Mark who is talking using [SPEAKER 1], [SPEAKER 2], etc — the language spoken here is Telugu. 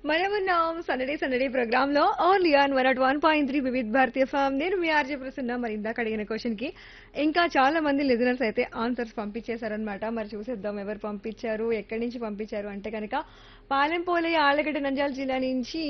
[SPEAKER 1] మనమున్నాం సందడి సందడి ప్రోగ్రామ్ లో only on 101.3 Vividh Bharatiya form. నేను మీ ఆర్జే ప్రసన్న. మరి ఇందాక అడిగిన క్వశ్చన్ కి ఇంకా చాలా మంది లిజనర్స్ అయితే ఆన్సర్స్ పంపించేశారనమాట. మరి చూసేద్దాం ఎవరు పంపించారు, ఎక్కడి నుంచి పంపించారు అంటే కనుక పాలెంపోలే ఆలగడ్డ నంద్యాల జిల్లా నుంచి